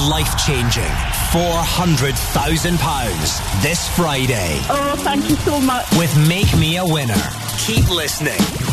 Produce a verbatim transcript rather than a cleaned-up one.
life-changing four hundred thousand pounds this Friday. Oh, thank you so much. With Make Me a Winner. Keep listening.